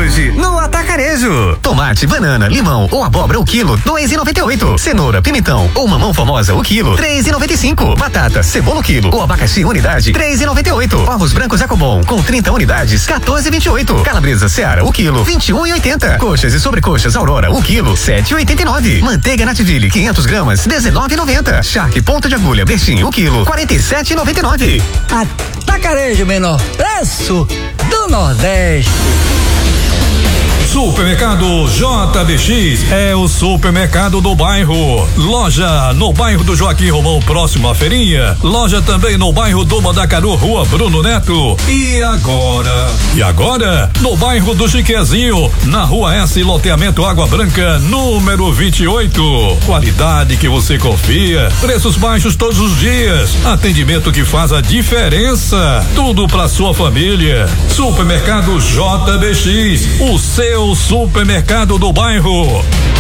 hoje no Atacarejo. Tomate, banana, limão ou abóbora o quilo, R$2,98. Cenoura, pimentão ou mamão formosa o quilo, R$3,95. Batata, cebola o quilo ou abacaxi unidade, R$3,98. Ovos brancos Ecobom com 30 unidades, R$14,28. Calabresa Seara o quilo, R$21,80. Coxas e sobrecoxas Aurora o quilo, R$7,89. Manteiga Nativille 500 gramas, R$19,90. Charque ponta de agulha Bertin o quilo, R$47,99. Atacarejo, menor preço do Nordeste. Supermercado JBX é o supermercado do bairro. Loja no bairro do Joaquim Romão, próximo à feirinha. Loja também no bairro do Mandacaru, Rua Bruno Neto. E agora, no bairro do Chiquezinho, na Rua S, loteamento Água Branca, número 28. Qualidade que você confia, preços baixos todos os dias, atendimento que faz a diferença. Tudo pra sua família. Supermercado JBX, o seu supermercado do bairro.